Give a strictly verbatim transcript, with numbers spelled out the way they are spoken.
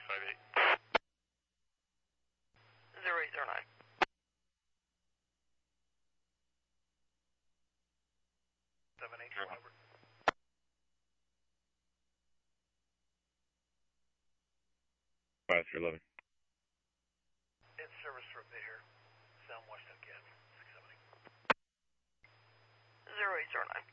five eight. zero eight zero nine. seven eight, Robert. five three eleven. It's service for a bit here. Sound West of Cat. six seven eight. zero eight zero nine.